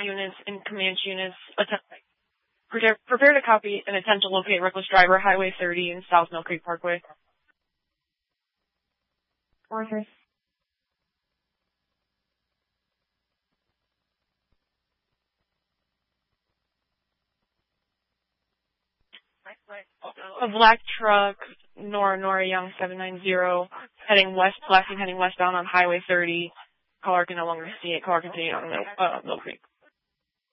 units and Comanche units. Prepare to copy and attempt to locate reckless driver, Highway 30 and South Mill Creek Parkway. Orders. A black truck, Nora Young 790, heading westbound on Highway 30. Caller can no longer see it. Caller continued on Mill Creek.